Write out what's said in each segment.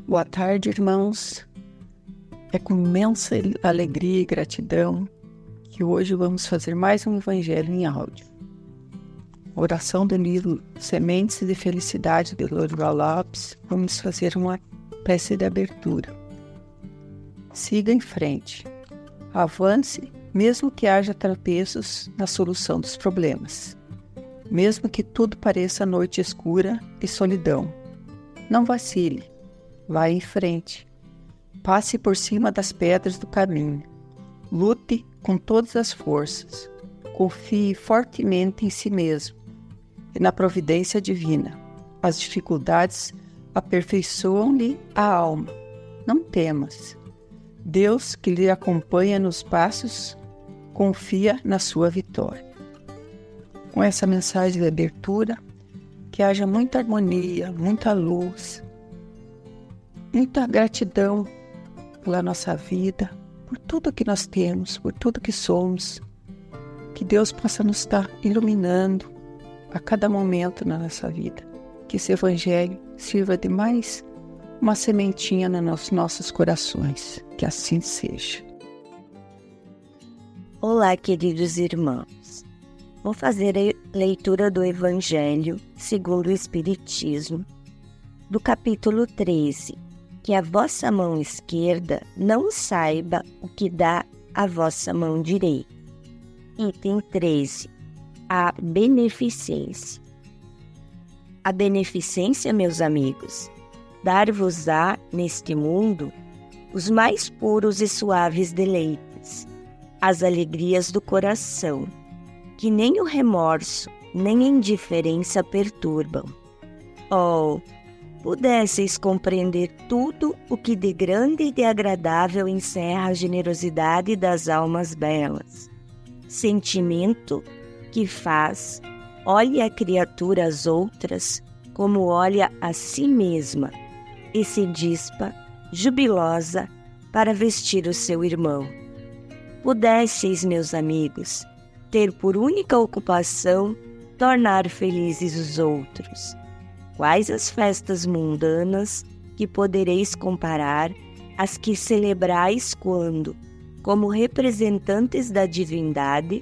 Boa tarde, irmãos. É com imensa alegria e gratidão que hoje vamos fazer mais um Evangelho em áudio. Oração do livro Sementes de Felicidade de Lorival Lopes. Vamos fazer uma prece de abertura. Siga em frente. Avance, mesmo que haja tropeços na solução dos problemas. Mesmo que tudo pareça noite escura e solidão. Não vacile. Vá em frente. Passe por cima das pedras do caminho. Lute com todas as forças. Confie fortemente em si mesmo e na providência divina. As dificuldades aperfeiçoam-lhe a alma. Não temas. Deus, que lhe acompanha nos passos, confia na sua vitória. Com essa mensagem de abertura, que haja muita harmonia, muita luz, muita gratidão pela nossa vida, por tudo que nós temos, por tudo que somos. Que Deus possa nos estar iluminando a cada momento na nossa vida. Que esse Evangelho sirva de mais uma sementinha nos nossos corações. Que assim seja. Olá, queridos irmãos. Vou fazer a leitura do Evangelho segundo o Espiritismo, do capítulo 13. Que a vossa mão esquerda não saiba o que dá a vossa mão direita. Item 13. A beneficência. A beneficência, meus amigos, dar-vos-á neste mundo os mais puros e suaves deleites, as alegrias do coração, que nem o remorso, nem a indiferença perturbam. Oh, pudesseis compreender tudo o que de grande e de agradável encerra a generosidade das almas belas. Sentimento que faz, olhe a criatura às outras como olha a si mesma e se dispa, jubilosa, para vestir o seu irmão. Pudesseis, meus amigos, ter por única ocupação tornar felizes os outros. Quais as festas mundanas que podereis comparar às que celebrais quando, como representantes da divindade,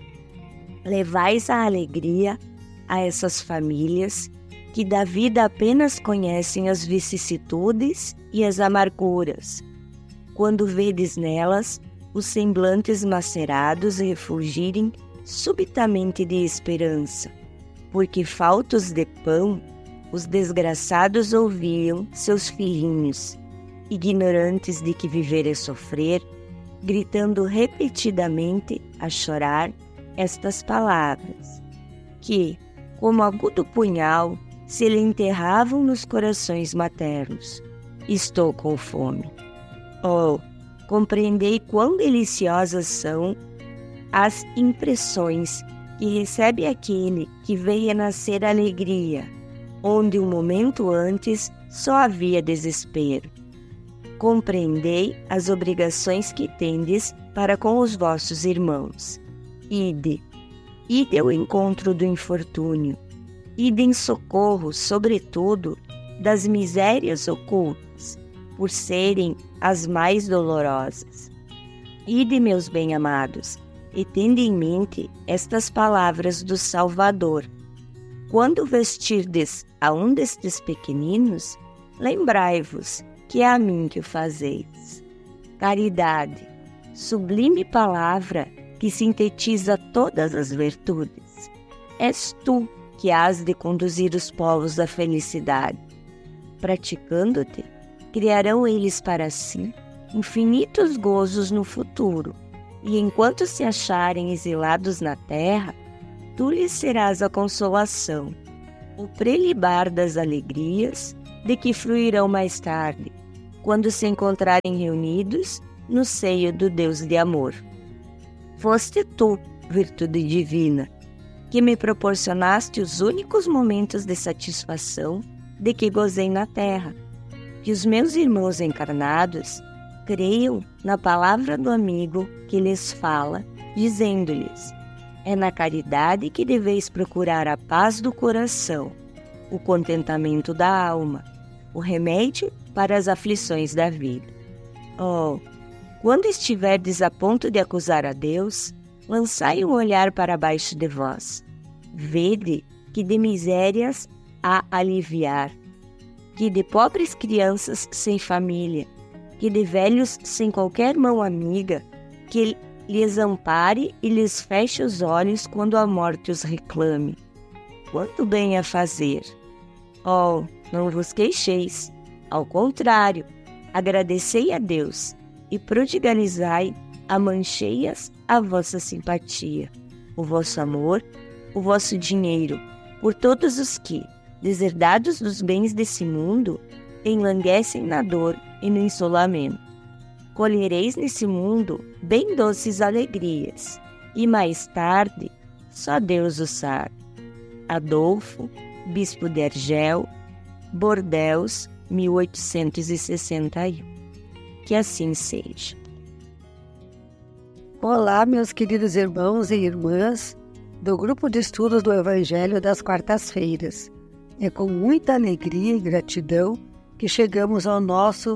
levais a alegria a essas famílias que da vida apenas conhecem as vicissitudes e as amarguras, quando vedes nelas os semblantes macerados refulgirem subitamente de esperança, porque faltos de pão, os desgraçados ouviam seus filhinhos, ignorantes de que viver é sofrer, gritando repetidamente a chorar estas palavras, que, como agudo punhal, se lhe enterravam nos corações maternos. Estou com fome. Oh, compreendei quão deliciosas são as impressões que recebe aquele que vê renascer a alegria, onde um momento antes só havia desespero. Compreendei as obrigações que tendes para com os vossos irmãos. Ide ao encontro do infortúnio. Ide em socorro, sobretudo, das misérias ocultas, por serem as mais dolorosas. Ide, meus bem-amados, e tende em mente estas palavras do Salvador. Quando vestirdes a um destes pequeninos, lembrai-vos que é a mim que o fazeis. Caridade, sublime palavra que sintetiza todas as virtudes. És tu que hás de conduzir os povos à felicidade. Praticando-te, criarão eles para si infinitos gozos no futuro, e enquanto se acharem exilados na terra, tu lhes serás a consolação, o prelibar das alegrias de que fruirão mais tarde, quando se encontrarem reunidos no seio do Deus de amor. Foste tu, virtude divina, que me proporcionaste os únicos momentos de satisfação de que gozei na terra. Que os meus irmãos encarnados creiam na palavra do amigo que lhes fala, dizendo-lhes: é na caridade que deveis procurar a paz do coração, o contentamento da alma, o remédio para as aflições da vida. Oh, quando estiverdes a ponto de acusar a Deus, lançai um olhar para baixo de vós. Vede que de misérias há aliviar, que de pobres crianças sem família, que de velhos sem qualquer mão amiga, que lhes ampare e lhes feche os olhos quando a morte os reclame. Quanto bem a fazer! Oh, não vos queixeis, ao contrário, agradecei a Deus e prodigalizai a mancheias a vossa simpatia, o vosso amor, o vosso dinheiro, por todos os que, deserdados dos bens desse mundo, enlanguecem na dor e no isolamento. Colhereis nesse mundo bem doces alegrias, e mais tarde, só Deus o sabe. Adolfo, bispo de Argel, Bordeaux, 1861. Que assim seja. Olá, meus queridos irmãos e irmãs do Grupo de Estudos do Evangelho das Quartas-feiras. É com muita alegria e gratidão que chegamos ao nosso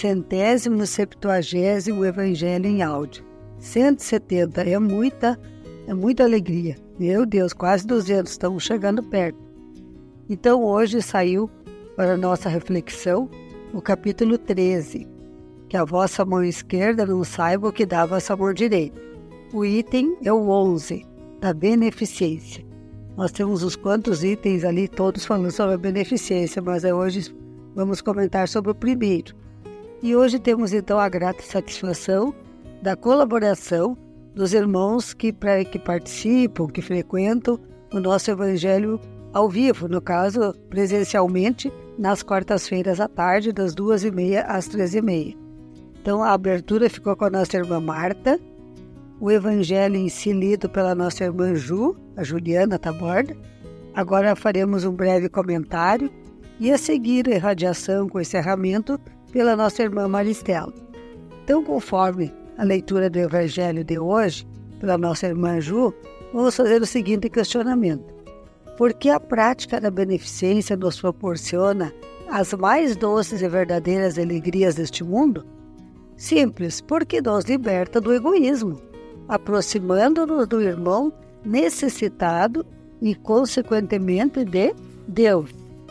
170º Evangelho em áudio. 170 é muita alegria. Meu Deus, quase 200, estamos chegando perto. Então hoje saiu para a nossa reflexão o capítulo 13. Que a vossa mão esquerda não saiba o que dá a vossa mão direita. O item é o 11, da beneficência. Nós temos uns quantos itens ali, todos falando sobre a beneficência, mas hoje vamos comentar sobre o primeiro. E hoje temos então a grata satisfação da colaboração dos irmãos que participam, que frequentam o nosso Evangelho ao vivo, no caso, presencialmente, nas quartas-feiras à tarde, das 2h30 às 3h30. Então, a abertura ficou com a nossa irmã Marta, o evangelho em si lido pela nossa irmã Ju, a Juliana Taborda. Agora faremos um breve comentário e a seguir a irradiação com encerramento pela nossa irmã Maristela. Então, conforme a leitura do evangelho de hoje, pela nossa irmã Ju, vamos fazer o seguinte questionamento. Por que a prática da beneficência nos proporciona as mais doces e verdadeiras alegrias deste mundo? Simples, porque nos liberta do egoísmo, aproximando-nos do irmão necessitado e, consequentemente, de Deus.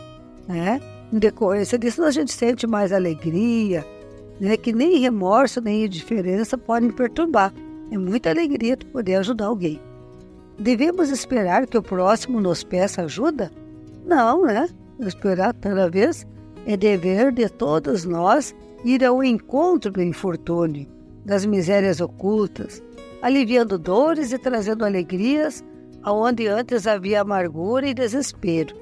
Em decorrência disso, a gente sente mais alegria, que nem remorso, nem indiferença podem perturbar. É muita alegria de poder ajudar alguém. Devemos esperar que o próximo nos peça ajuda? Não, Esperar toda vez é dever de todos nós ir ao encontro do infortúnio, das misérias ocultas, aliviando dores e trazendo alegrias aonde antes havia amargura e desespero.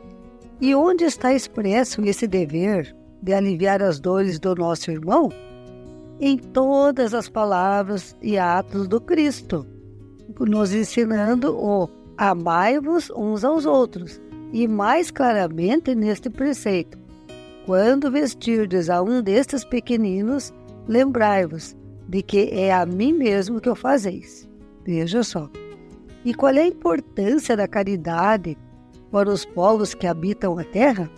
E onde está expresso esse dever de aliviar as dores do nosso irmão? Em todas as palavras e atos do Cristo, nos ensinando o amai-vos uns aos outros, e mais claramente neste preceito. Quando vestirdes a um destes pequeninos, lembrai-vos de que é a mim mesmo que o fazeis. Veja só. E qual é a importância da caridade para os povos que habitam a terra?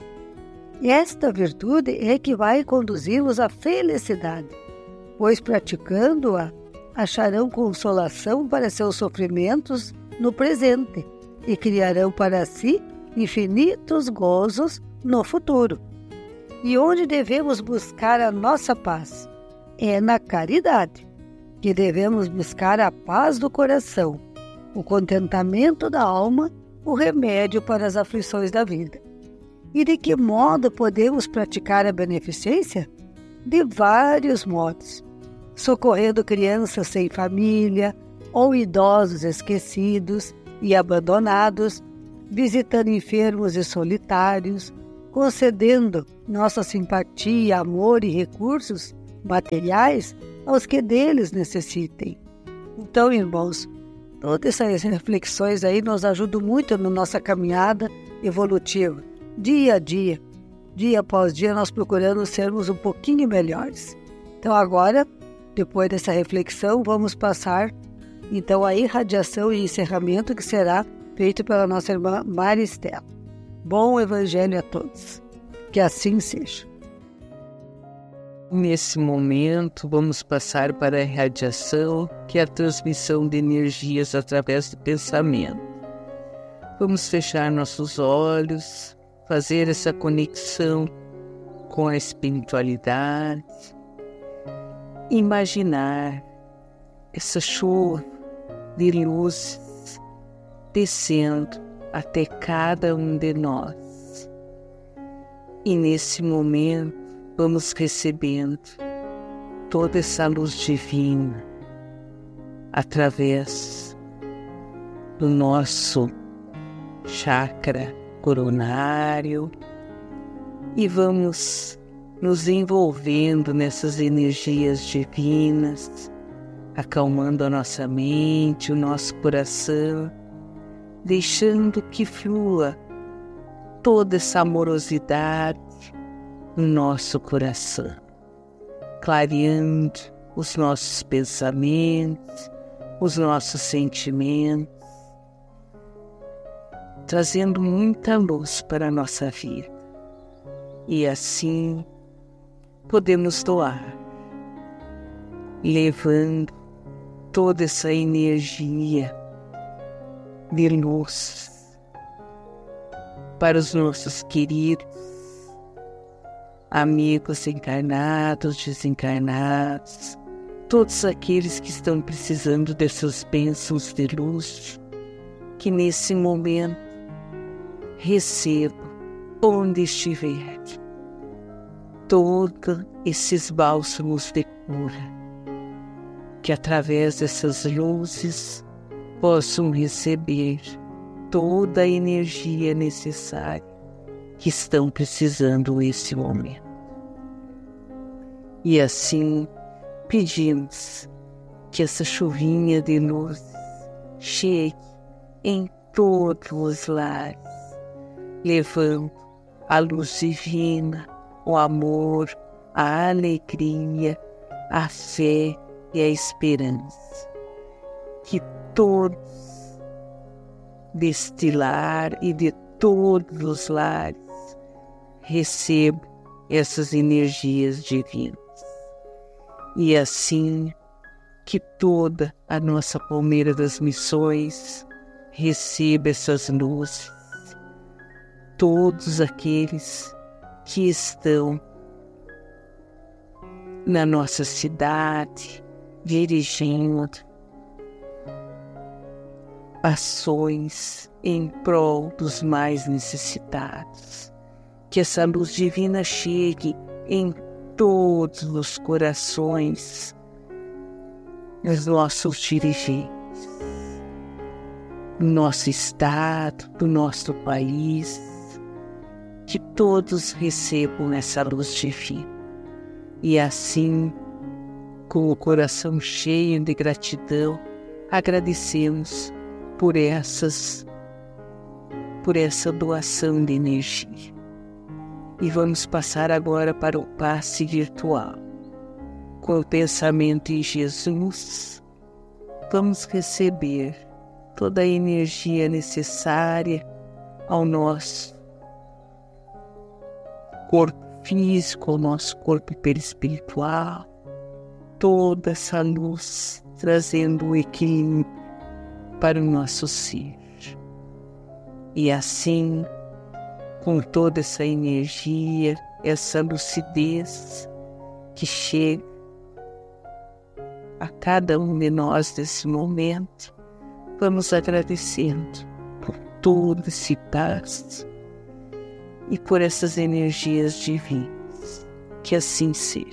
Esta virtude é que vai conduzi-los à felicidade, pois praticando-a, acharão consolação para seus sofrimentos no presente e criarão para si infinitos gozos no futuro. E onde devemos buscar a nossa paz? É na caridade, que devemos buscar a paz do coração, o contentamento da alma, o remédio para as aflições da vida. E de que modo podemos praticar a beneficência? De vários modos. Socorrendo crianças sem família ou idosos esquecidos e abandonados, visitando enfermos e solitários, concedendo nossa simpatia, amor e recursos materiais aos que deles necessitem. Então, irmãos, todas essas reflexões aí nos ajudam muito na nossa caminhada evolutiva. Dia a dia, dia após dia, nós procuramos sermos um pouquinho melhores. Então, agora, depois dessa reflexão, vamos passar então a irradiação e encerramento que será feito pela nossa irmã Maristela. Bom Evangelho a todos. Que assim seja. Nesse momento, vamos passar para a irradiação, que é a transmissão de energias através do pensamento. Vamos fechar nossos olhos, fazer essa conexão com a espiritualidade, imaginar essa chuva de luzes descendo até cada um de nós. E nesse momento, vamos recebendo toda essa luz divina através do nosso chakra coronário e vamos nos envolvendo nessas energias divinas, acalmando a nossa mente, o nosso coração, deixando que flua toda essa amorosidade no nosso coração, clareando os nossos pensamentos, os nossos sentimentos, trazendo muita luz para a nossa vida. E assim podemos doar, levando toda essa energia de luz para os nossos queridos amigos encarnados, desencarnados, todos aqueles que estão precisando dessas bênçãos de luz, que nesse momento recebam, onde estiver, todos esses bálsamos de cura, que através dessas luzes possam receber toda a energia necessária que estão precisando nesse momento. E assim pedimos que essa chuvinha de luz chegue em todos os lares, levando a luz divina, o amor, a alegria, a fé e a esperança. Que todos deste lar e de todos os lares recebam essas energias divinas. E assim que toda a nossa Palmeira das Missões receba essas luzes, todos aqueles que estão na nossa cidade, dirigindo ações em prol dos mais necessitados. Que essa luz divina chegue em todos os corações dos nossos dirigentes, do nosso estado, do nosso país, que todos recebam essa luz divina. E assim, com o coração cheio de gratidão, agradecemos por essa doação de energia. E vamos passar agora para o passe virtual. Com o pensamento em Jesus, vamos receber toda a energia necessária ao nosso corpo físico, ao nosso corpo perispiritual, toda essa luz trazendo o equilíbrio para o nosso ser. E assim, com toda essa energia, essa lucidez que chega a cada um de nós nesse momento, vamos agradecendo por todo esse paz e por essas energias divinas. Que assim seja.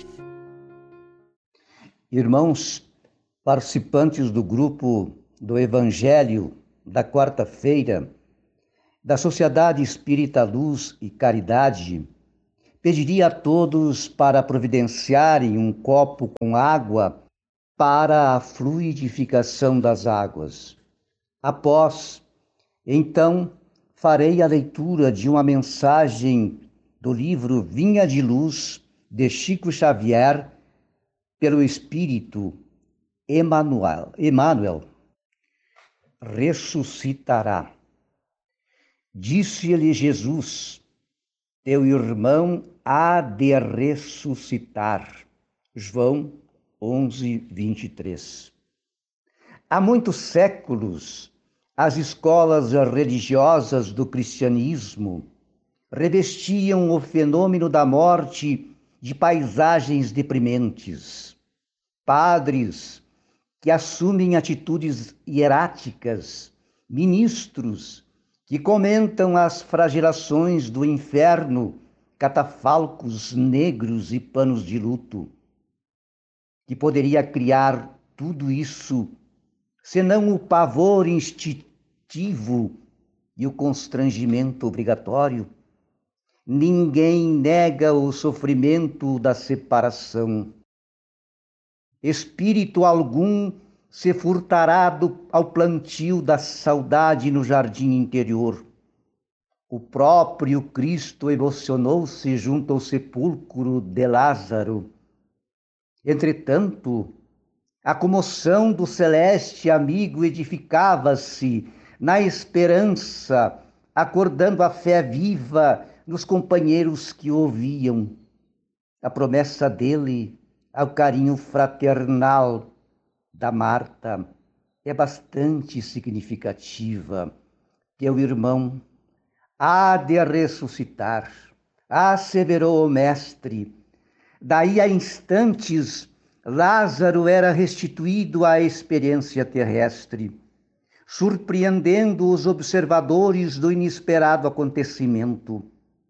Irmãos, participantes do grupo do Evangelho da quarta-feira, da Sociedade Espírita Luz e Caridade, pediria a todos para providenciarem um copo com água para a fluidificação das águas. Após, então, farei a leitura de uma mensagem do livro Vinha de Luz, de Chico Xavier, pelo Espírito Emmanuel. Ressuscitará. Disse-lhe Jesus: teu irmão há de ressuscitar. João 11:23. Há muitos séculos, as escolas religiosas do cristianismo revestiam o fenômeno da morte de paisagens deprimentes. Padres que assumem atitudes hieráticas, ministros que comentam as flagelações do inferno, catafalcos negros e panos de luto. Que poderia criar tudo isso, senão o pavor instintivo e o constrangimento obrigatório? Ninguém nega o sofrimento da separação. Espírito algum se furtará ao plantio da saudade no jardim interior. O próprio Cristo emocionou-se junto ao sepulcro de Lázaro. Entretanto, a comoção do celeste amigo edificava-se na esperança, acordando a fé viva nos companheiros que ouviam. A promessa dele ao carinho fraternal da Marta é bastante significativa. Teu irmão há de ressuscitar, asseverou o mestre. Daí a instantes, Lázaro era restituído à experiência terrestre, surpreendendo os observadores do inesperado acontecimento.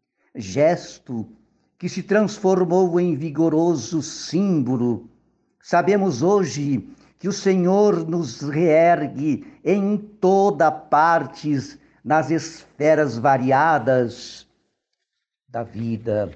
Gesto que se transformou em vigoroso símbolo. Sabemos hoje que o Senhor nos reergue em toda partes, nas esferas variadas da vida.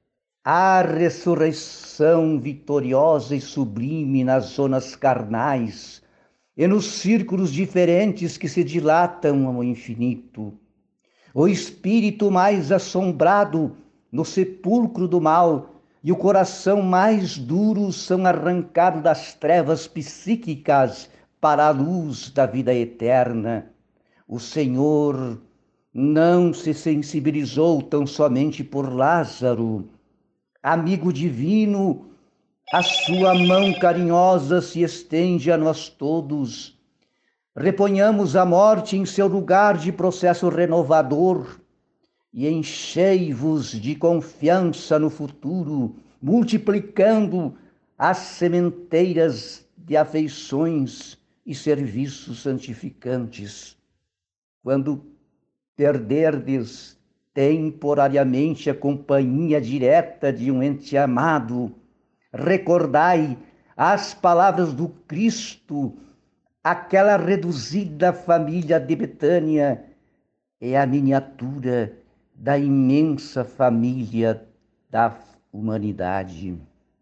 A ressurreição vitoriosa e sublime nas zonas carnais e nos círculos diferentes que se dilatam ao infinito. O espírito mais assombrado no sepulcro do mal e o coração mais duro são arrancados das trevas psíquicas para a luz da vida eterna. O Senhor não se sensibilizou tão somente por Lázaro. Amigo divino, a sua mão carinhosa se estende a nós todos. Reponhamos a morte em seu lugar de processo renovador e enchei-vos de confiança no futuro, multiplicando as sementeiras de afeições e serviços santificantes. Quando perderdes temporariamente a companhia direta de um ente amado, recordai as palavras do Cristo. Aquela reduzida família de Betânia é a miniatura da imensa família da humanidade.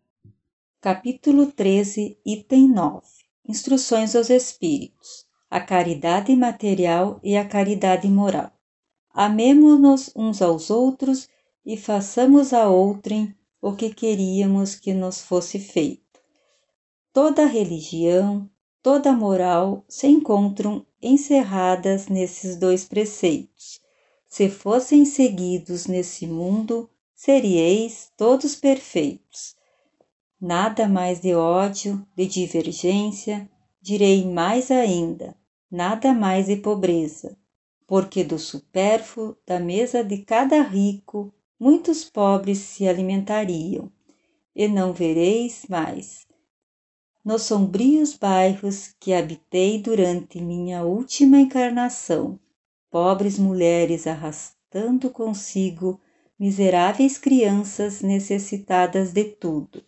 Capítulo 13, item 9. Instruções aos Espíritos. A caridade material e a caridade moral. Amemo-nos uns aos outros e façamos a outrem o que queríamos que nos fosse feito. Toda religião, toda moral se encontram encerradas nesses dois preceitos. Se fossem seguidos nesse mundo, seríeis todos perfeitos. Nada mais de ódio, de divergência, direi mais ainda, nada mais de pobreza, porque do supérfluo da mesa de cada rico, muitos pobres se alimentariam, e não vereis mais. Nos sombrios bairros que habitei durante minha última encarnação, pobres mulheres arrastando consigo miseráveis crianças necessitadas de tudo.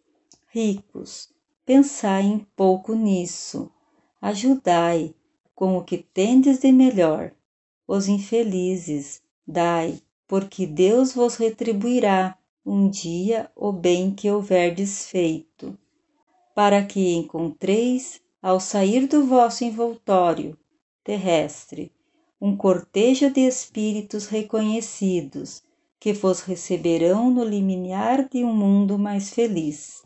Ricos, pensai um pouco nisso, ajudai com o que tendes de melhor. Os infelizes, dai, porque Deus vos retribuirá um dia o bem que houverdes feito, para que encontreis, ao sair do vosso envoltório terrestre, um cortejo de espíritos reconhecidos, que vos receberão no limiar de um mundo mais feliz.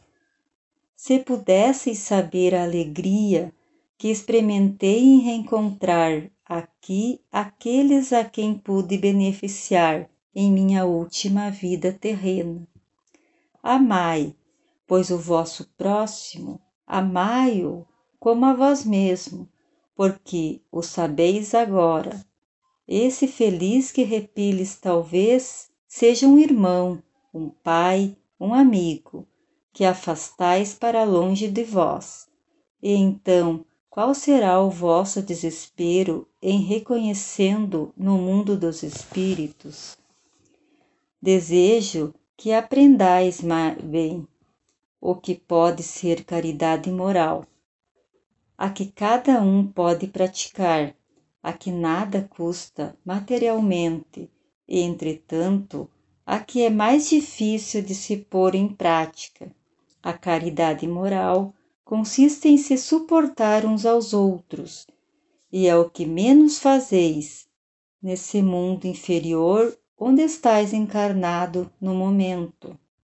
Se pudesseis saber a alegria que experimentei em reencontrar aqui aqueles a quem pude beneficiar em minha última vida terrena. Amai, pois o vosso próximo amai-o como a vós mesmo, porque o sabeis agora. Esse feliz que repiles talvez seja um irmão, um pai, um amigo, que afastais para longe de vós. E então, qual será o vosso desespero em reconhecendo no mundo dos espíritos? Desejo que aprendais bem o que pode ser caridade moral, a que cada um pode praticar, a que nada custa materialmente, e, entretanto, a que é mais difícil de se pôr em prática. A caridade moral consiste em se suportar uns aos outros, e é o que menos fazeis nesse mundo inferior onde estais encarnado no momento.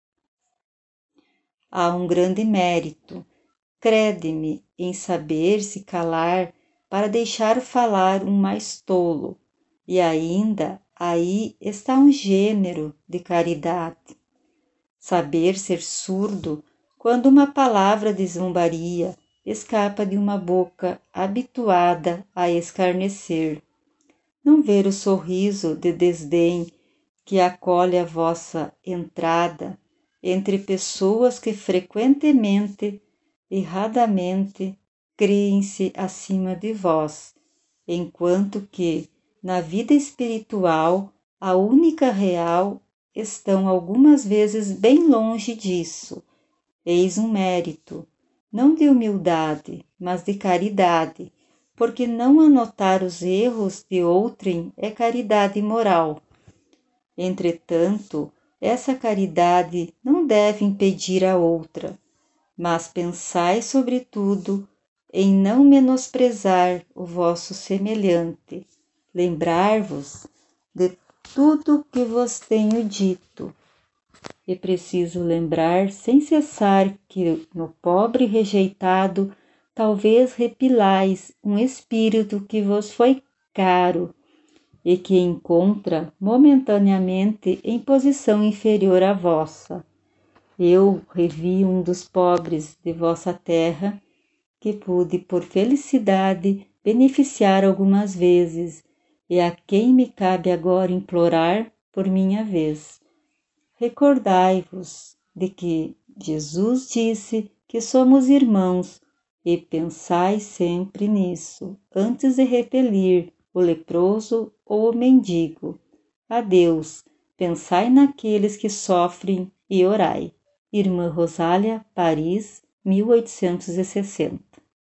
Há um grande mérito, crede-me, em saber se calar para deixar falar um mais tolo, e ainda aí está um gênero de caridade. Saber ser surdo quando uma palavra de zombaria escapa de uma boca habituada a escarnecer. Não ver o sorriso de desdém que acolhe a vossa entrada entre pessoas que frequentemente, erradamente, creem-se acima de vós, enquanto que, na vida espiritual, a única real, estão algumas vezes bem longe disso. Eis um mérito, não de humildade, mas de caridade, porque não anotar os erros de outrem é caridade moral. Entretanto, essa caridade não deve impedir a outra, mas pensai sobretudo em não menosprezar o vosso semelhante, lembrar-vos de tudo que vos tenho dito. É preciso lembrar sem cessar que no pobre rejeitado talvez repilais um espírito que vos foi caro e que encontra momentaneamente em posição inferior à vossa. Eu revi um dos pobres de vossa terra, que pude por felicidade beneficiar algumas vezes, e a quem me cabe agora implorar por minha vez. Recordai-vos de que Jesus disse que somos irmãos, e pensai sempre nisso, antes de repelir o leproso ou o mendigo. Adeus, pensai naqueles que sofrem e orai. Irmã Rosália, Paris, 1860.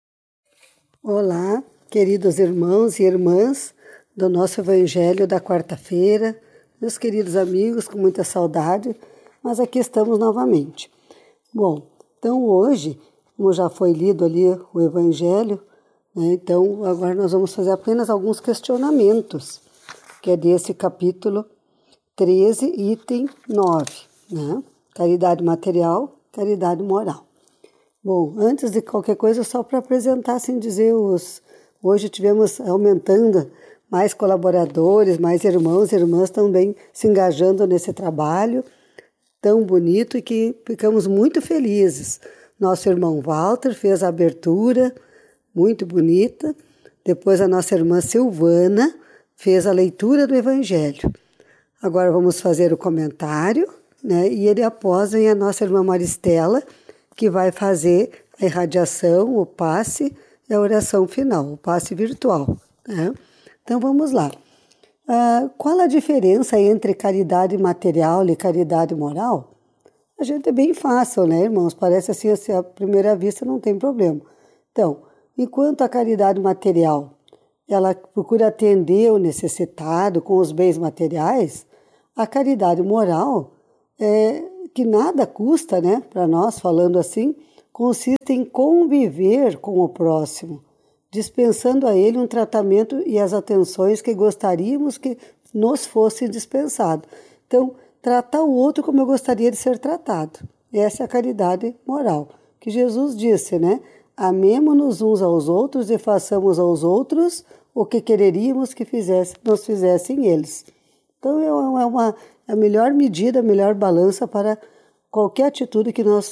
Olá, queridos irmãos e irmãs do nosso Evangelho da quarta-feira, meus queridos amigos, com muita saudade, mas aqui estamos novamente. Bom, então hoje, como já foi lido ali o Evangelho, né, então agora nós vamos fazer apenas alguns questionamentos, que é desse capítulo 13, item 9, né? Caridade material, caridade moral. Bom, antes de qualquer coisa, só para apresentar, assim dizer, hoje tivemos aumentando mais colaboradores, mais irmãos e irmãs também se engajando nesse trabalho tão bonito e que ficamos muito felizes. Nosso irmão Walter fez a abertura, muito bonita. Depois a nossa irmã Silvana fez a leitura do Evangelho. Agora vamos fazer o comentário, né? E ele após vem a nossa irmã Maristela, que vai fazer a irradiação, o passe e a oração final, o passe virtual, né? Então vamos lá. Qual a diferença entre caridade material e caridade moral? A gente é bem fácil, né, irmãos? Parece assim, à primeira vista não tem problema. Então, enquanto a caridade material, ela procura atender o necessitado com os bens materiais, a caridade moral, que nada custa, né, para nós, falando assim, consiste em conviver com o próximo, dispensando a ele um tratamento e as atenções que gostaríamos que nos fosse dispensado. Então, tratar o outro como eu gostaria de ser tratado. Essa é a caridade moral, que Jesus disse, né? Amemo-nos uns aos outros e façamos aos outros o que quereríamos que nos fizessem eles. Então, é a melhor medida, a melhor balança para qualquer atitude que nós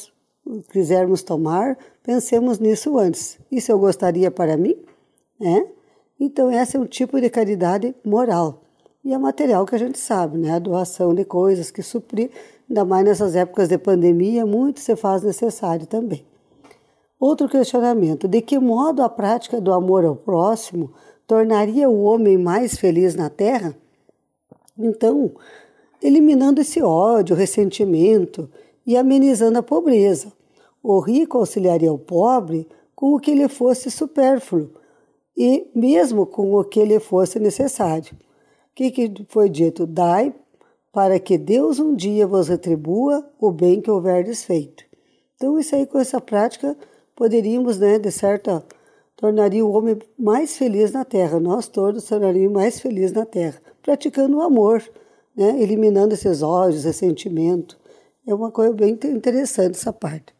quisermos tomar, pensemos nisso antes. Isso eu gostaria para mim? Então, esse é um tipo de caridade moral. E a material que a gente sabe, né? A doação de coisas que suprir, ainda mais nessas épocas de pandemia, muito se faz necessário também. Outro questionamento: de que modo a prática do amor ao próximo tornaria o homem mais feliz na Terra? Então, eliminando esse ódio, ressentimento e amenizando a pobreza. O rico auxiliaria o pobre com o que lhe fosse supérfluo e mesmo com o que lhe fosse necessário. O que foi dito? Dai para que Deus um dia vos retribua o bem que houverdes feito. Então, isso aí, com essa prática, poderíamos, de certa, tornaria o homem mais feliz na Terra. Nós todos tornaríamos mais felizes na Terra, praticando o amor, eliminando esses ódios, ressentimento. É uma coisa bem interessante essa parte.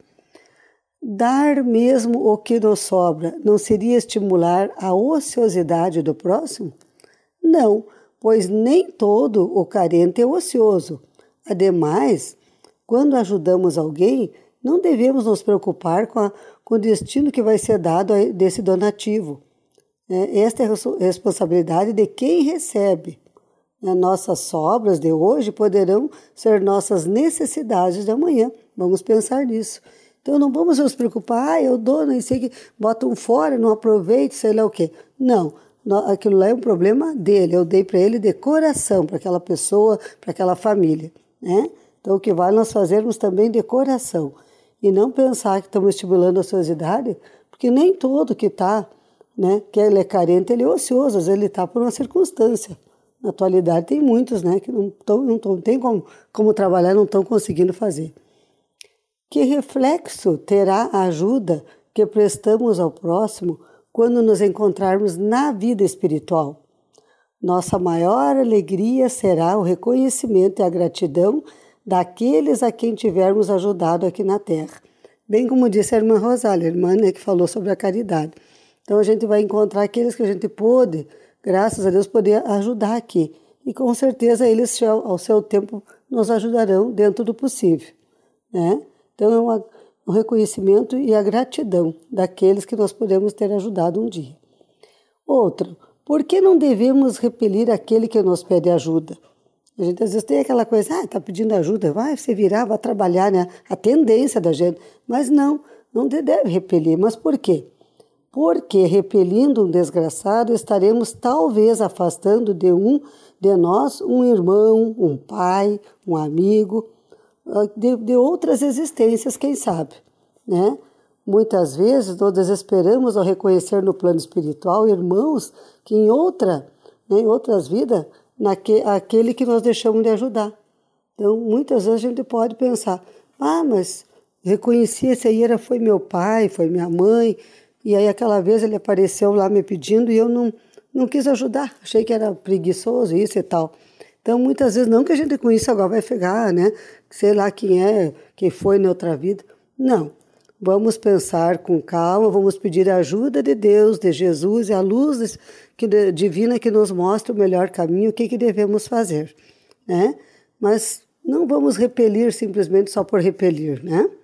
Dar mesmo o que nos sobra não seria estimular a ociosidade do próximo? Não, pois nem todo o carente é ocioso. Ademais, quando ajudamos alguém, não devemos nos preocupar com o destino que vai ser dado desse donativo. Esta é a responsabilidade de quem recebe. Nossas sobras de hoje poderão ser nossas necessidades de amanhã. Vamos pensar nisso. Então, não vamos nos preocupar, eu dou, não sei que, bota um fora, não aproveito, sei lá o quê. Não, aquilo lá é um problema dele, eu dei para ele de coração, para aquela pessoa, para aquela família. Então, o que vale nós fazermos também de coração. E não pensar que estamos estimulando a ociosidade, porque nem todo que está, que ele é carente, ele é ocioso, às vezes ele está por uma circunstância. Na atualidade tem muitos, que não tem como trabalhar, não estão conseguindo fazer. Que reflexo terá a ajuda que prestamos ao próximo quando nos encontrarmos na vida espiritual? Nossa maior alegria será o reconhecimento e a gratidão daqueles a quem tivermos ajudado aqui na Terra. Bem como disse a irmã Rosália, a irmã que falou sobre a caridade. Então a gente vai encontrar aqueles que a gente pôde, graças a Deus, poder ajudar aqui. E com certeza eles, ao seu tempo, nos ajudarão dentro do possível. Então é um reconhecimento e a gratidão daqueles que nós podemos ter ajudado um dia. Outro, por que não devemos repelir aquele que nos pede ajuda? A gente às vezes tem aquela coisa, está pedindo ajuda, vai você virar, vai trabalhar, a tendência da gente. Mas não deve repelir. Mas por quê? Porque repelindo um desgraçado, estaremos talvez afastando de nós um irmão, um pai, um amigo, de outras existências, quem sabe, Muitas vezes nós desesperamos ao reconhecer no plano espiritual irmãos que em outras vidas, aquele que nós deixamos de ajudar. Então, muitas vezes a gente pode pensar, mas reconheci esse aí foi meu pai, foi minha mãe, e aí aquela vez ele apareceu lá me pedindo e eu não quis ajudar, achei que era preguiçoso isso e tal. Então, muitas vezes, não que a gente com isso agora vai pegar, sei lá quem foi na outra vida. Não, vamos pensar com calma, vamos pedir a ajuda de Deus, de Jesus e a luz divina que nos mostra o melhor caminho, o que devemos fazer, Mas não vamos repelir simplesmente só por repelir,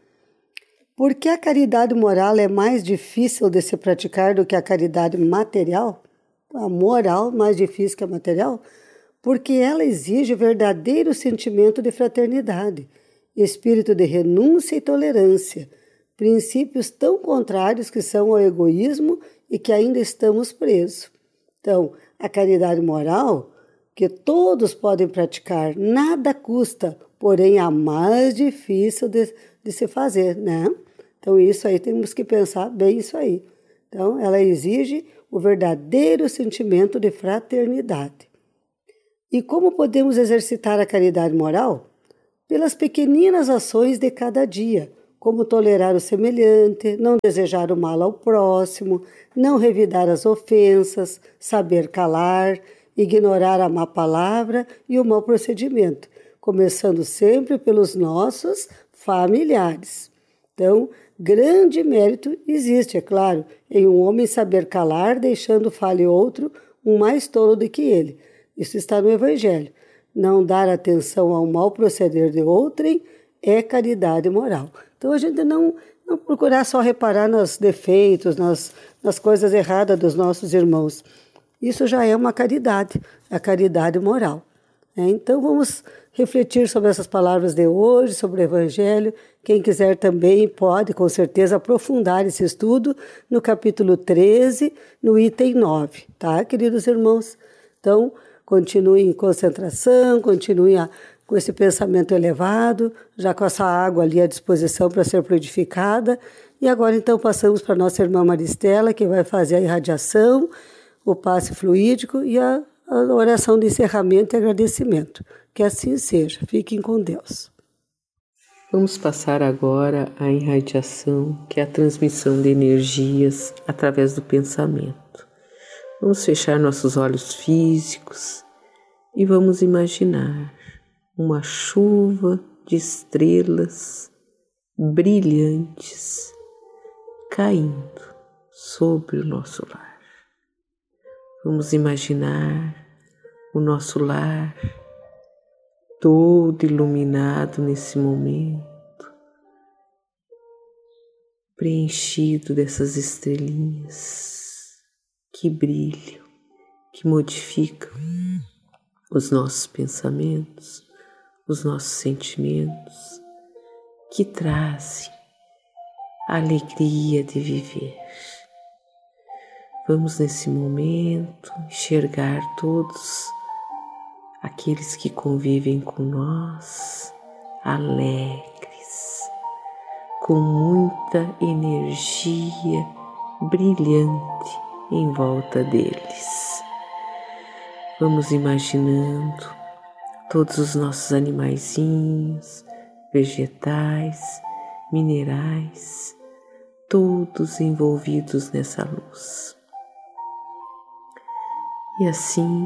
Por que a caridade moral é mais difícil de se praticar do que a caridade material? A moral mais difícil que a material? Porque ela exige verdadeiro sentimento de fraternidade, espírito de renúncia e tolerância, princípios tão contrários que são ao egoísmo e que ainda estamos presos. Então, a caridade moral, que todos podem praticar, nada custa, porém a mais difícil de se fazer, Então, isso aí temos que pensar bem isso aí. Então, ela exige o verdadeiro sentimento de fraternidade. E como podemos exercitar a caridade moral? Pelas pequeninas ações de cada dia, como tolerar o semelhante, não desejar o mal ao próximo, não revidar as ofensas, saber calar, ignorar a má palavra e o mau procedimento, começando sempre pelos nossos familiares. Então, grande mérito existe, é claro, em um homem saber calar, deixando fale outro um mais tolo do que ele. Isso está no Evangelho. Não dar atenção ao mau proceder de outrem é caridade moral. Então a gente não procurar só reparar nos defeitos, nas coisas erradas dos nossos irmãos. Isso já é uma caridade, a caridade moral. Então vamos refletir sobre essas palavras de hoje, sobre o Evangelho. Quem quiser também pode, com certeza, aprofundar esse estudo no capítulo 13, no item 9, tá, queridos irmãos? Então, continuem em concentração, continuem com esse pensamento elevado, já com essa água ali à disposição para ser fluidificada. E agora, então, passamos para a nossa irmã Maristela, que vai fazer a irradiação, o passe fluídico e a oração de encerramento e agradecimento. Que assim seja. Fiquem com Deus. Vamos passar agora a irradiação, que é a transmissão de energias através do pensamento. Vamos fechar nossos olhos físicos e vamos imaginar uma chuva de estrelas brilhantes caindo sobre o nosso lar. Vamos imaginar o nosso lar todo iluminado nesse momento, preenchido dessas estrelinhas que brilham, que modificam os nossos pensamentos, os nossos sentimentos, que trazem a alegria de viver. Vamos nesse momento enxergar todos aqueles que convivem com nós, alegres, com muita energia brilhante em volta deles. Vamos imaginando todos os nossos animaizinhos, vegetais, minerais, todos envolvidos nessa luz. E assim,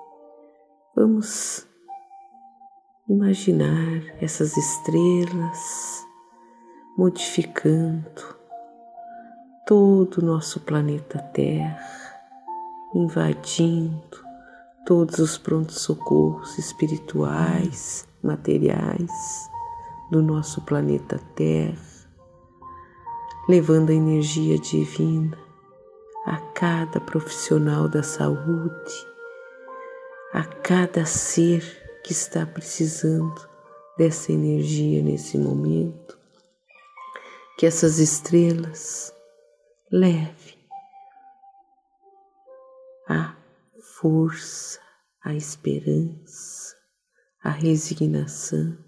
vamos imaginar essas estrelas modificando todo o nosso planeta Terra, invadindo todos os prontos-socorros espirituais, materiais do nosso planeta Terra, levando a energia divina a cada profissional da saúde, a cada ser que está precisando dessa energia nesse momento. Que essas estrelas levem a força, a esperança, a resignação,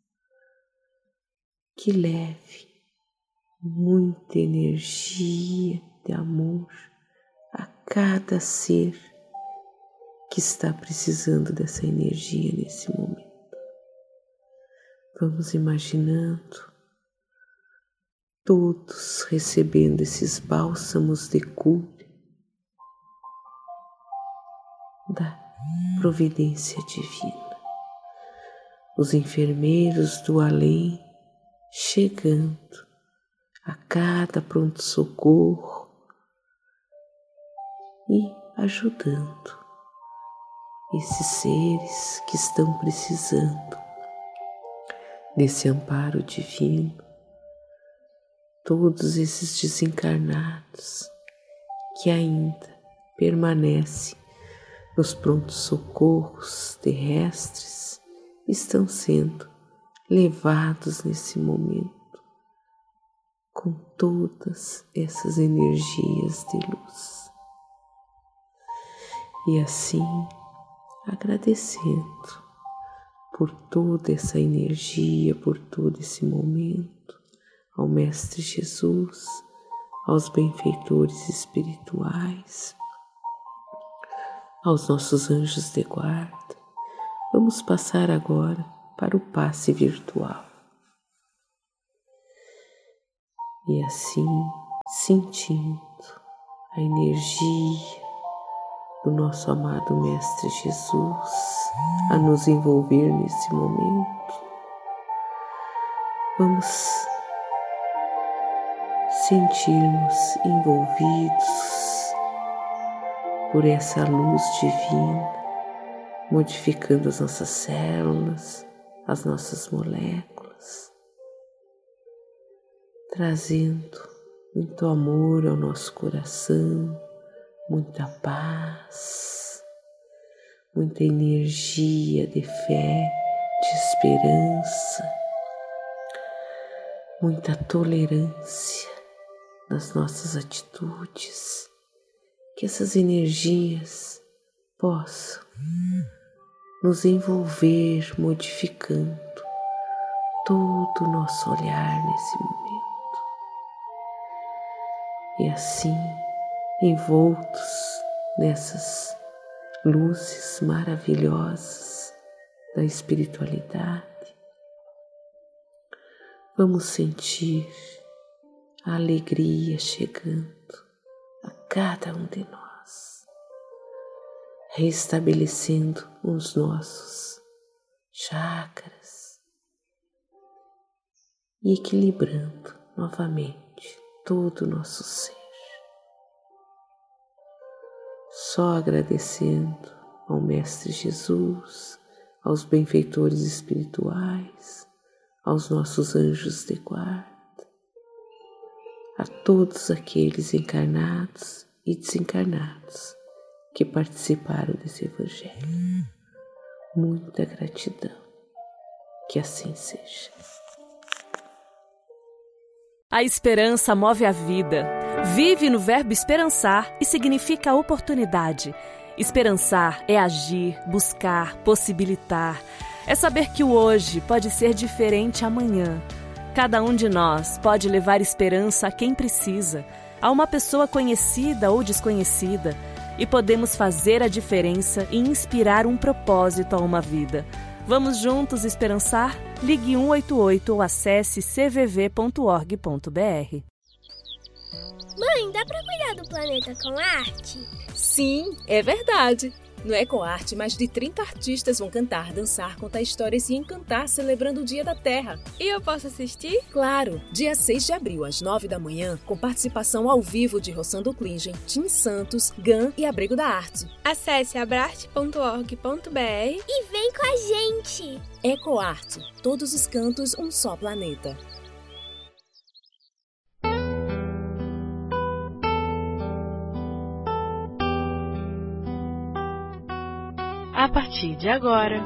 que leve muita energia de amor a cada ser que está precisando dessa energia nesse momento. Vamos imaginando todos recebendo esses bálsamos de cura da providência divina. Os enfermeiros do além chegando a cada pronto-socorro e ajudando esses seres que estão precisando desse amparo divino, todos esses desencarnados que ainda permanecem nos prontos-socorros terrestres estão sendo levados nesse momento com todas essas energias de luz. E assim, agradecendo por toda essa energia, por todo esse momento, ao Mestre Jesus, aos benfeitores espirituais, aos nossos anjos de guarda, vamos passar agora para o passe virtual. E assim, sentindo a energia do nosso amado Mestre Jesus a nos envolver nesse momento, vamos sentir-nos envolvidos por essa luz divina, modificando as nossas células, as nossas moléculas, trazendo muito amor ao nosso coração, muita paz, muita energia de fé, de esperança, muita tolerância nas nossas atitudes, que essas energias possam nos envolver, modificando todo o nosso olhar nesse momento. E assim, envoltos nessas luzes maravilhosas da espiritualidade, vamos sentir a alegria chegando a cada um de nós, restabelecendo os nossos chakras e equilibrando novamente todo o nosso ser. Só agradecendo ao Mestre Jesus, aos benfeitores espirituais, aos nossos anjos de guarda, a todos aqueles encarnados e desencarnados que participaram desse Evangelho. Muita gratidão. Que assim seja. A esperança move a vida. Vive no verbo esperançar e significa oportunidade. Esperançar é agir, buscar, possibilitar. É saber que o hoje pode ser diferente amanhã. Cada um de nós pode levar esperança a quem precisa, a uma pessoa conhecida ou desconhecida, e podemos fazer a diferença e inspirar um propósito a uma vida. Vamos juntos esperançar? Ligue 188 ou acesse cvv.org.br. Mãe, dá pra cuidar do planeta com arte? Sim, é verdade. No EcoArte, mais de 30 artistas vão cantar, dançar, contar histórias e encantar celebrando o Dia da Terra. E eu posso assistir? Claro! Dia 6 de abril, às 9 da manhã, com participação ao vivo de Rossando Klingen, Tim Santos, GAN e Abrigo da Arte. Acesse abrarte.org.br e vem com a gente! EcoArte, todos os cantos, um só planeta. A partir de agora,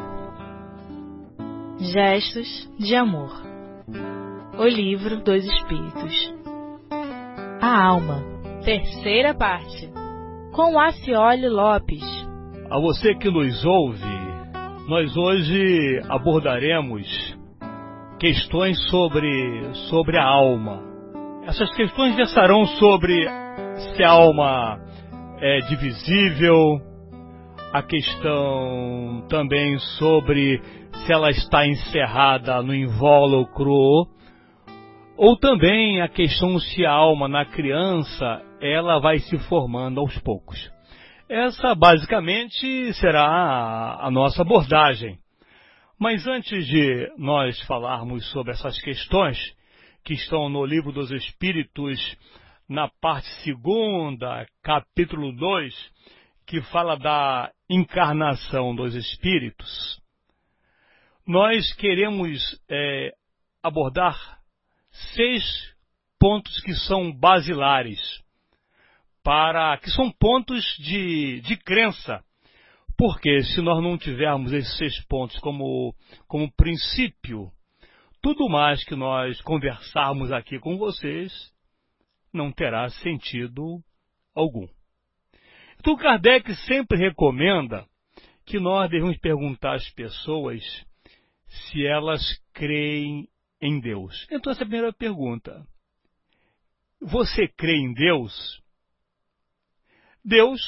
Gestos de Amor. O Livro dos Espíritos. A Alma. Terceira parte. Com Acioli Lopes. A você que nos ouve, nós hoje abordaremos questões sobre a alma. Essas questões versarão sobre se a alma é divisível, a questão também sobre se ela está encerrada no invólucro, ou também a questão se a alma na criança ela vai se formando aos poucos. Essa basicamente será a nossa abordagem. Mas antes de nós falarmos sobre essas questões que estão no Livro dos Espíritos, na parte 2ª, capítulo 2, que fala da encarnação dos espíritos, nós queremos abordar 6 pontos que são basilares, que são pontos de crença, porque se nós não tivermos esses 6 pontos como princípio, tudo mais que nós conversarmos aqui com vocês não terá sentido algum. Então, Kardec sempre recomenda que nós devemos perguntar às pessoas se elas creem em Deus. Então, essa é a primeira pergunta. Você crê em Deus? Deus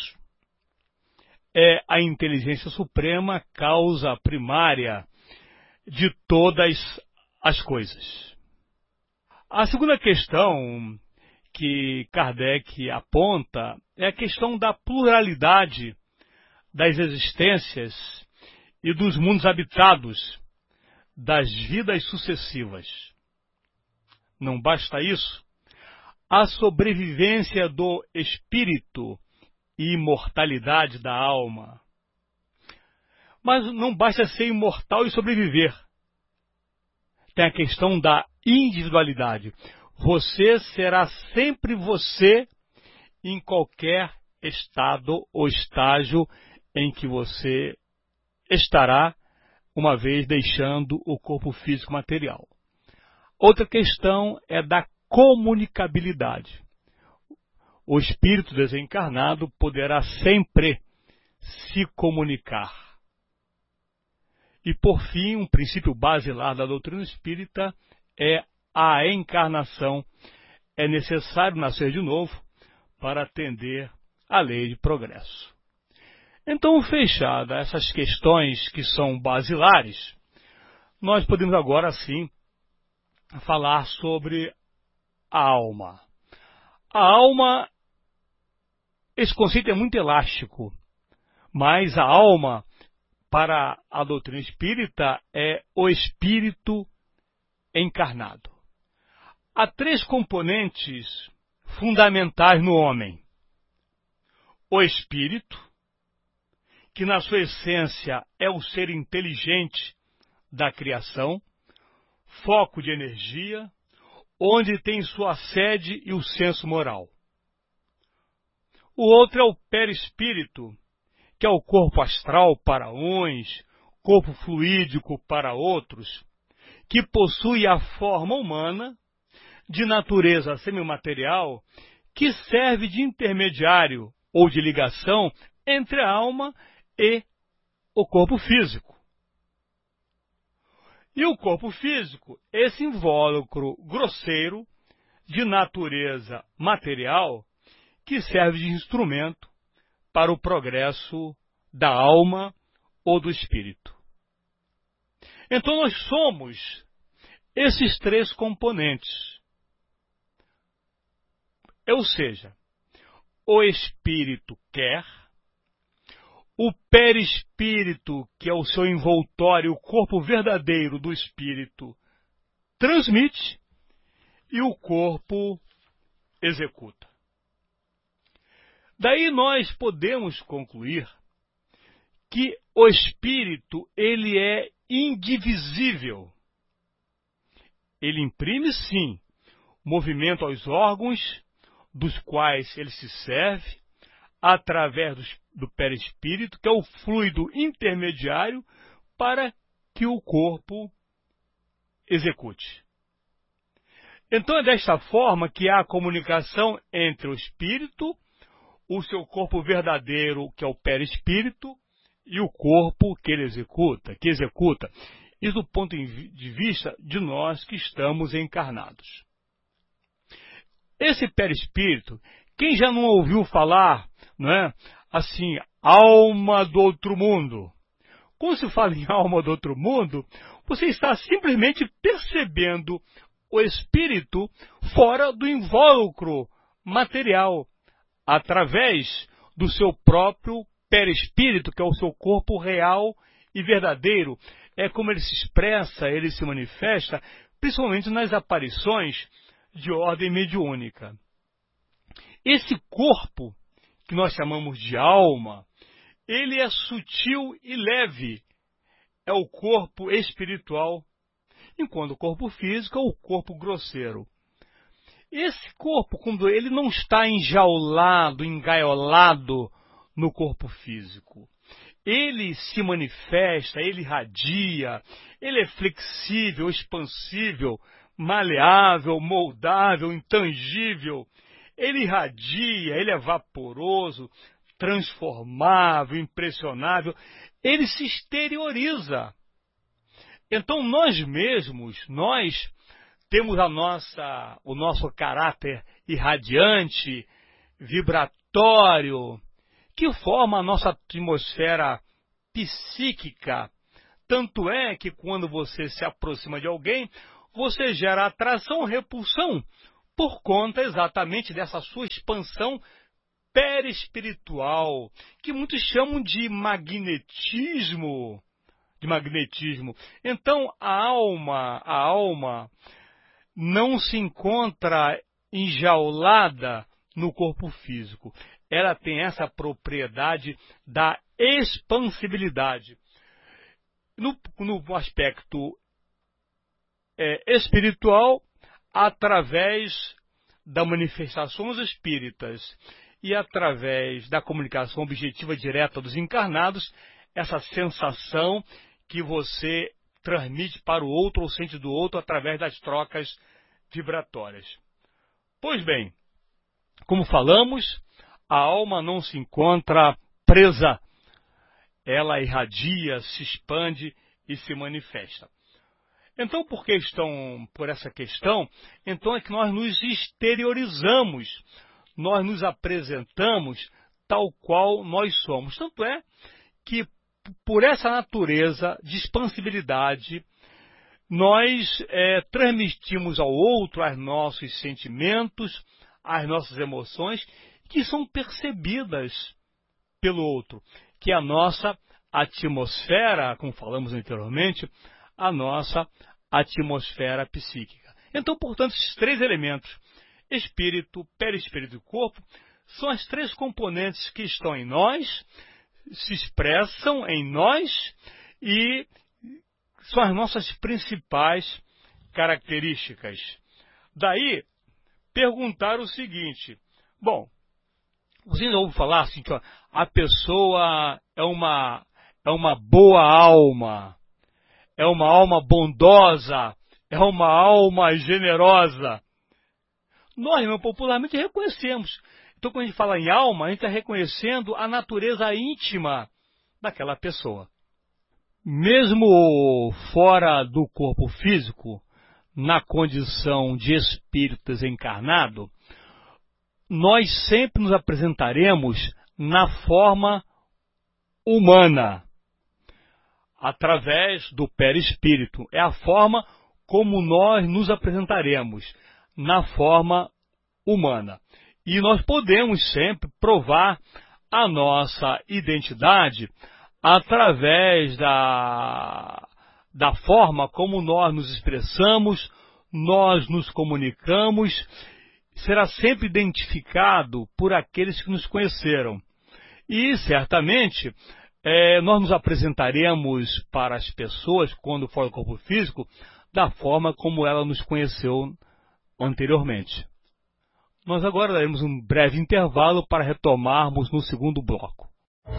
é a inteligência suprema, causa primária de todas as coisas. A segunda questão que Kardec aponta é a questão da pluralidade das existências e dos mundos habitados, das vidas sucessivas. Não basta isso, a sobrevivência do espírito e imortalidade da alma. Mas não basta ser imortal e sobreviver. Tem a questão da individualidade. Você será sempre você em qualquer estado ou estágio em que você estará, uma vez deixando o corpo físico material. Outra questão é da comunicabilidade. O espírito desencarnado poderá sempre se comunicar. E, por fim, um princípio basilar da doutrina espírita é a encarnação. É necessário nascer de novo para atender à lei de progresso. Então, fechadas essas questões que são basilares, nós podemos agora sim falar sobre a alma. A alma, esse conceito é muito elástico, mas a alma, para a doutrina espírita, é o espírito encarnado. Há três componentes fundamentais no homem. O espírito, que na sua essência é o ser inteligente da criação, foco de energia, onde tem sua sede e o senso moral. O outro é o perispírito, que é o corpo astral para uns, corpo fluídico para outros, que possui a forma humana, de natureza semimaterial, que serve de intermediário ou de ligação entre a alma e o corpo físico. E o corpo físico, esse invólucro grosseiro, de natureza material, que serve de instrumento para o progresso da alma ou do espírito. Então nós somos esses três componentes. Ou seja, o espírito quer, o perispírito, que é o seu envoltório, o corpo verdadeiro do espírito, transmite, e o corpo executa. Daí nós podemos concluir que o espírito, ele é indivisível. Ele imprime, sim, movimento aos órgãos dos quais ele se serve, através do perispírito, que é o fluido intermediário para que o corpo execute. Então é desta forma que há a comunicação entre o espírito, o seu corpo verdadeiro, que é o perispírito, e o corpo que ele executa, isso do ponto de vista de nós que estamos encarnados. Esse perispírito, quem já não ouviu falar, não é, assim, alma do outro mundo? Quando se fala em alma do outro mundo, você está simplesmente percebendo o espírito fora do invólucro material, através do seu próprio perispírito, que é o seu corpo real e verdadeiro. É como ele se expressa, ele se manifesta, principalmente nas aparições de ordem mediúnica. Esse corpo, que nós chamamos de alma, ele é sutil e leve, é o corpo espiritual, enquanto o corpo físico é o corpo grosseiro. Esse corpo, quando ele não está enjaulado, engaiolado no corpo físico, ele se manifesta, ele irradia, ele é flexível, expansível, maleável, moldável, intangível. Ele irradia, ele é vaporoso, transformável, impressionável. Ele se exterioriza. Então nós mesmos, nós temos o nosso caráter irradiante, vibratório, que forma a nossa atmosfera psíquica. Tanto é que quando você se aproxima de alguém, você gera atração ou repulsão, por conta exatamente dessa sua expansão perispiritual, que muitos chamam de magnetismo. Então, a alma não se encontra enjaulada no corpo físico. Ela tem essa propriedade da expansibilidade. No aspecto espiritual, através das manifestações espíritas e através da comunicação objetiva direta dos encarnados, essa sensação que você transmite para o outro ou sente do outro através das trocas vibratórias. Pois bem, como falamos, a alma não se encontra presa, ela irradia, se expande e se manifesta. Então, por essa questão, então é que nós nos exteriorizamos, nós nos apresentamos tal qual nós somos. Tanto é que, por essa natureza de expansibilidade, nós transmitimos ao outro os nossos sentimentos, as nossas emoções, que são percebidas pelo outro, que é a nossa atmosfera, como falamos anteriormente, a nossa atmosfera psíquica. Então, portanto, esses três elementos, espírito, perispírito e corpo, são as três componentes que estão em nós, se expressam em nós e são as nossas principais características. Daí, perguntar o seguinte: bom, vocês ouvem falar assim que a pessoa é uma boa alma, é uma alma bondosa, é uma alma generosa. Nós, popularmente, reconhecemos. Então, quando a gente fala em alma, a gente está reconhecendo a natureza íntima daquela pessoa. Mesmo fora do corpo físico, na condição de espírito desencarnado, nós sempre nos apresentaremos na forma humana, através do perispírito. É a forma como nós nos apresentaremos, na forma humana. E nós podemos sempre provar a nossa identidade através da forma como nós nos expressamos, nós nos comunicamos, será sempre identificado por aqueles que nos conheceram. E, certamente, nós nos apresentaremos para as pessoas, quando for do corpo físico, da forma como ela nos conheceu anteriormente. Nós agora daremos um breve intervalo para retomarmos no segundo bloco.